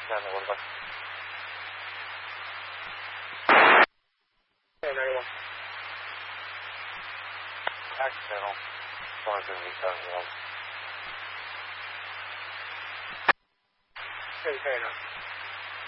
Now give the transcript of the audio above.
なんで、俺が。なります。タクシーの、この人に行ったんだよ。痛いな。